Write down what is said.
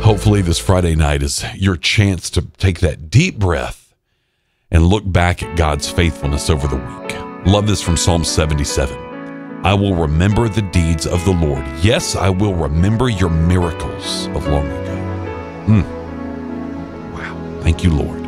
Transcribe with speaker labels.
Speaker 1: Hopefully this Friday night is your chance to take that deep breath and look back at God's faithfulness over the week. Love this from Psalm 77. I will remember the deeds of the Lord. Yes, I will remember your miracles of long ago. Wow. Thank you, Lord.